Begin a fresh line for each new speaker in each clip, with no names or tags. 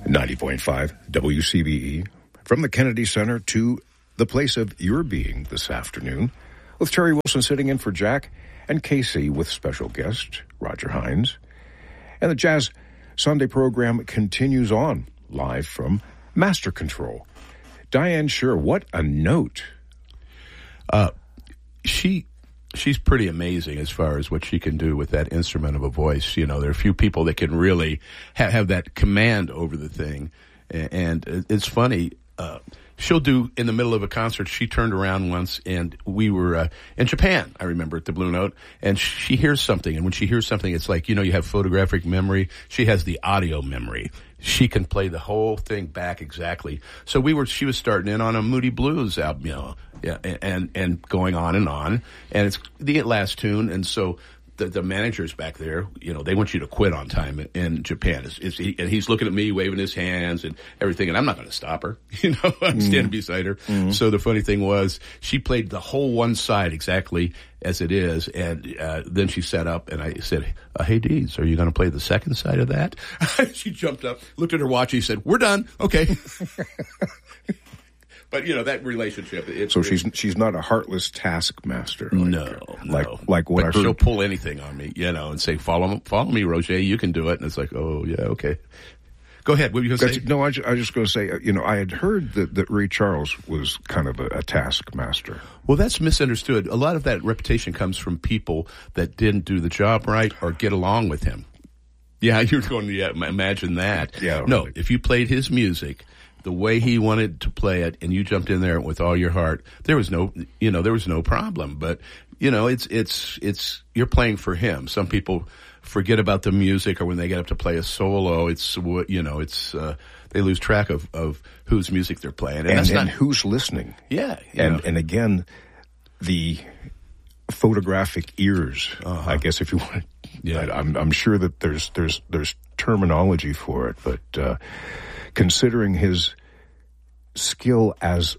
90.5 WCBE, from the Kennedy Center to the place of your being this afternoon, with Terry Wilson sitting in for Jack and Casey with special guest Roger Hines. And the Jazz Sunday program continues on live from Master Control. Diane Sure, what a note.
She's pretty amazing as far as what she can do with that instrument of a voice. You know, there are a few people that can really have that command over the thing. And it's funny, she'll do, in the middle of a concert, she turned around once and we were in Japan, I remember, at the Blue Note, and she hears something. And when she hears something, it's like, you know, you have photographic memory. She has the audio memory. She can play the whole thing back exactly. So she was starting in on a Moody Blues album, you know, yeah, and going on. And it's the last tune. And so the managers back there, you know, they want you to quit on time in Japan. And he's looking at me, waving his hands and everything, and I'm not going to stop her. You know, I'm standing beside her. Mm-hmm. So the funny thing was, she played the whole one side exactly as it is, and then she sat up, and I said, hey, Dees, are you going to play the second side of that? She jumped up, looked at her watch, and she said, we're done. Okay. But, you know, that relationship.
So she's not a heartless taskmaster.
Like what she'll pull anything on me, you know, and say, follow me, Roger, you can do it. And it's like, oh, yeah, okay. Go ahead. What were you going to say?
No, I was just going to say, you know, I had heard that Ray Charles was kind of a taskmaster.
Well, that's misunderstood. A lot of that reputation comes from people that didn't do the job right or get along with him. Yeah, you're going to imagine that.
Yeah.
No,
really.
If you played his music the way he wanted to play it, and you jumped in there with all your heart, there was no problem. But, you know, it's you're playing for him. Some people forget about the music, or when they get up to play a solo, they lose track of whose music they're playing.
And who's listening.
Yeah.
And again, the photographic ears, I guess, if you want. Yeah. I'm sure that there's terminology for it, but, considering his skill as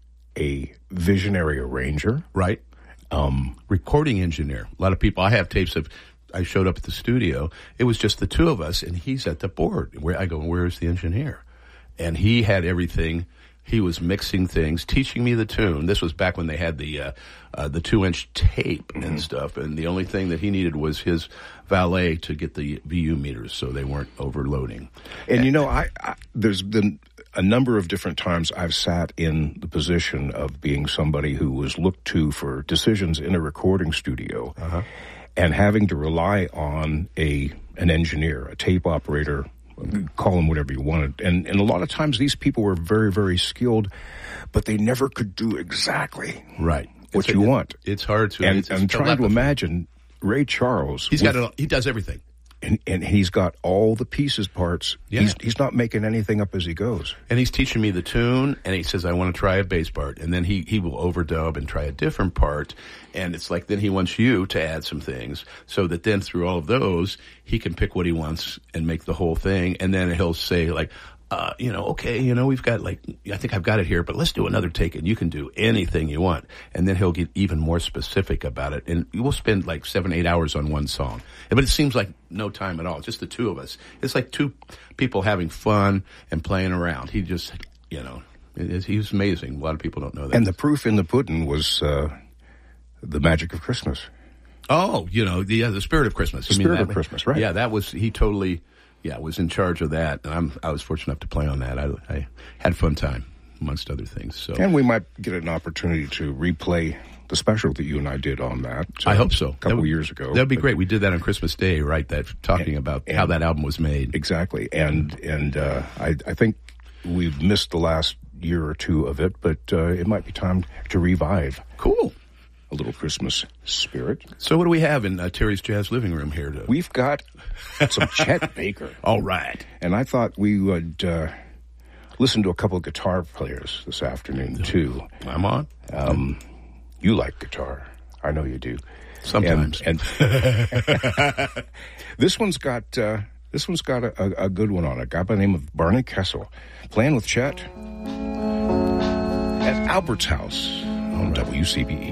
a visionary arranger.
Right. Recording engineer. A lot of people, I have tapes of, I showed up at the studio. It was just the two of us, and he's at the board. I go, where's the engineer? And he had everything. He was mixing things, teaching me the tune. This was back when they had the 2-inch tape and stuff, and the only thing that he needed was his valet to get the VU meters so they weren't overloading.
And you know, I there's been a number of different times I've sat in the position of being somebody who was looked to for decisions in a recording studio, and having to rely on an engineer, a tape operator. Call them whatever you wanted. And a lot of times these people were very, very skilled, but they never could do exactly what you want.
It's hard to...
And I'm trying to imagine Ray Charles.
He does everything.
And he's got all the pieces, parts. Yeah. He's not making anything up as he goes.
And he's teaching me the tune, and he says, I want to try a bass part. And then he will overdub and try a different part. And it's like, then he wants you to add some things so that then through all of those, he can pick what he wants and make the whole thing. And then he'll say, like, we've got, like, I think I've got it here, but let's do another take, and you can do anything you want. And then he'll get even more specific about it. And we'll spend like 7-8 hours on one song. But it seems like no time at all. Just the two of us. It's like two people having fun and playing around. He just, he was amazing. A lot of people don't know that.
And the proof in the pudding was the magic of Christmas.
Oh, the Spirit of Christmas.
The Spirit of Christmas, right.
Yeah, that was, he totally... Yeah, was in charge of that, and I was fortunate enough to play on that. I had a fun time, amongst other things. So,
and we might get an opportunity to replay the special that you and I did on that.
I hope so.
A couple years ago.
That'd be great. We did that on Christmas Day, right? Talking about how that album was made.
Exactly, and I think we've missed the last year or two of it, but it might be time to revive.
Cool.
A little Christmas spirit.
So what do we have in Terry's Jazz Living Room here?
We've got some Chet Baker.
All right.
And I thought we would listen to a couple of guitar players this afternoon, too.
I'm on.
You like guitar. I know you do.
Sometimes.
And this one's got a good one on it. A guy by the name of Barney Kessel playing with Chet at Albert's house on WCBE.